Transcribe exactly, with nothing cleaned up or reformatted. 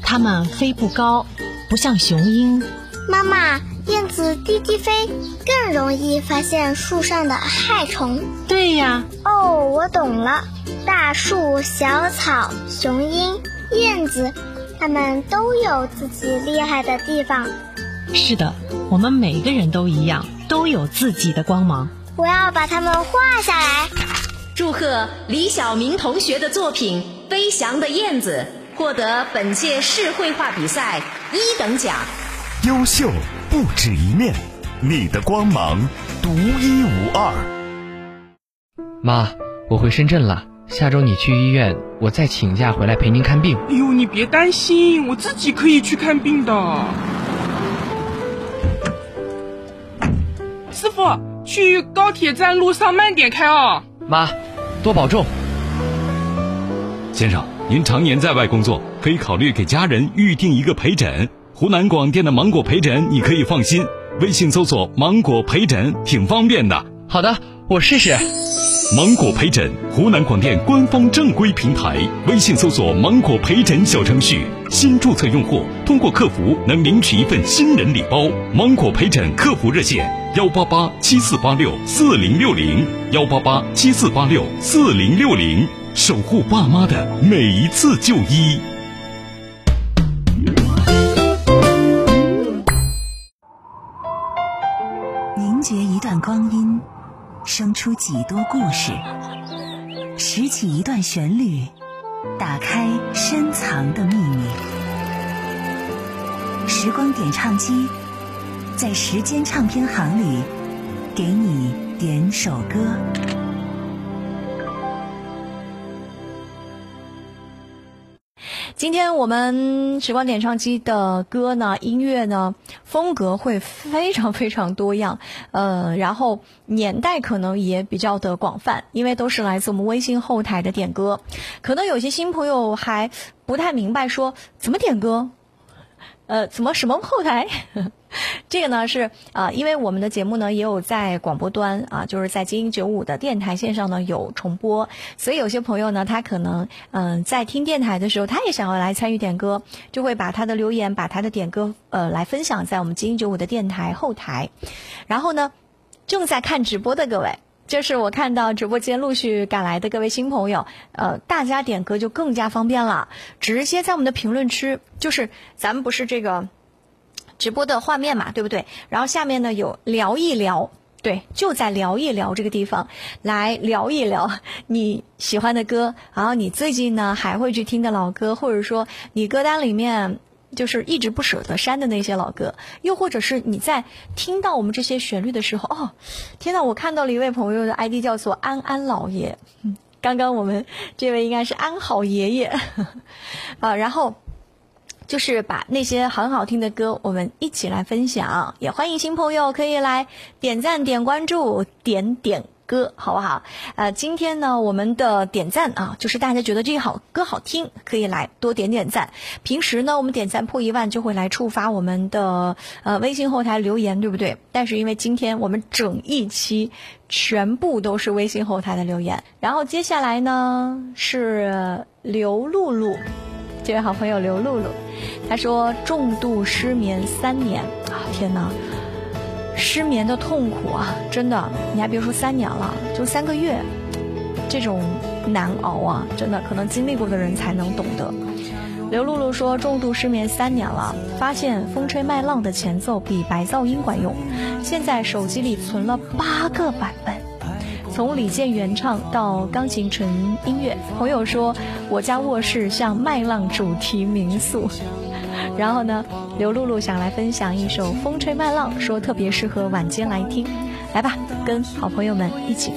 它们飞不高，不像雄鹰。 妈妈，燕子低低飞，更容易发现树上的害虫。 对呀。 哦，我懂了。大树、小草、雄鹰、燕子，它们都有自己厉害的地方。 是的，我们每个人都一样，都有自己的光芒。 我要把它们画下来。 祝贺李晓明同学的作品《飞翔的燕子》获得本届市绘画比赛一等奖。 优秀不止一面，你的光芒独一无二。 妈，我回深圳了，下周你去医院，我再请假回来陪您看病。 哎呦，你别担心，我自己可以去看病的。师傅，去高铁站路上慢点开哦。 妈，多保重。 先生，您常年在外工作，可以考虑给家人预定一个陪诊。湖南广电的芒果陪诊你可以放心，微信搜索芒果陪诊挺方便的。 好的，我试试。 芒果陪诊，湖南广电官方正规平台，微信搜索芒果陪诊小程序，新注册用户通过客服能领取一份新人礼包。芒果陪诊客服热线幺八八七四八六四零六零幺八八七四八六四零六零，守护爸妈的每一次就医。 凝结一段光阴，生出几多故事，拾起一段旋律，打开深藏的秘密。时光点唱机，在时间唱片行里，给你点首歌。 今天我们时光点唱机的歌呢，音乐呢，风格会非常非常多样，呃，然后年代可能也比较的广泛，因为都是来自我们微信后台的点歌。可能有些新朋友还不太明白说怎么点歌，呃，怎么什么后台？这个呢是啊、呃，因为我们的节目呢也有在广播端啊，就是在精英九五的电台线上呢有重播，所以有些朋友呢他可能嗯、呃、在听电台的时候，他也想要来参与点歌，就会把他的留言把他的点歌呃来分享在我们精英九五的电台后台。然后呢，正在看直播的各位，就是我看到直播间陆续赶来的各位新朋友，呃，大家点歌就更加方便了，直接在我们的评论区，就是咱们不是这个直播的画面嘛，对不对？然后下面呢有聊一聊，对，就在聊一聊这个地方来聊一聊你喜欢的歌，然后你最近呢还会去听的老歌，或者说你歌单里面就是一直不舍得删的那些老歌，又或者是你在听到我们这些旋律的时候，哦，天哪，我看到了一位朋友的 I D 叫做安安老爷，嗯，刚刚我们这位应该是安好爷爷啊，然后就是把那些很好听的歌我们一起来分享，也欢迎新朋友可以来点赞点关注点点歌，好不好？呃，今天呢我们的点赞啊，就是大家觉得这好歌好听，可以来多点点赞。平时呢我们点赞破一万就会来触发我们的呃微信后台留言，对不对？但是因为今天我们整一期全部都是微信后台的留言。然后接下来呢是刘露露，这位好朋友刘露露，他说重度失眠三年啊，天哪，失眠的痛苦啊，真的，你还别说三年了，就三个月，这种难熬啊，真的可能经历过的人才能懂得。刘露露说重度失眠三年了，发现风吹麦浪的前奏比白噪音管用，现在手机里存了八个版本，从李健原唱到钢琴纯音乐。朋友说我家卧室像麦浪主题民宿。然后呢，刘露露想来分享一首《风吹麦浪》，说特别适合晚间来听。来吧，跟好朋友们一起